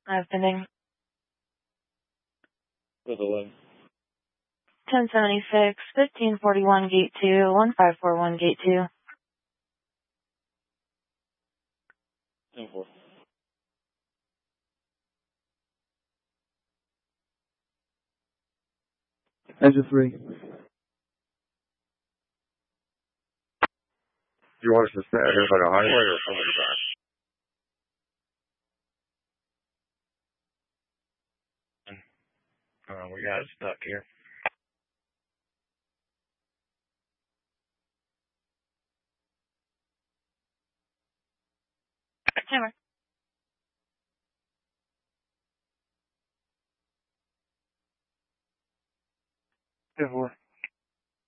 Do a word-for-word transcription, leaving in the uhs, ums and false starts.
I've pending. With eleven. ten seventy-six, fifteen forty-one, gate two, one five four one, gate two. ten four. Engine three. You want us to stay here by the highway or somebody back? Uh, we got stuck here. Timer. ten four.